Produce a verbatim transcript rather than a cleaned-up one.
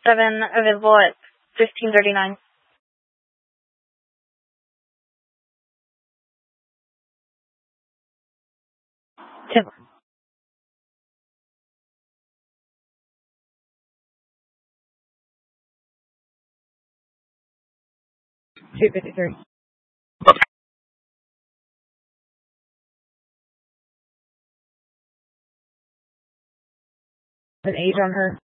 seven available at fifteen thirty-nine. Ten. two fifty-three. An age on her.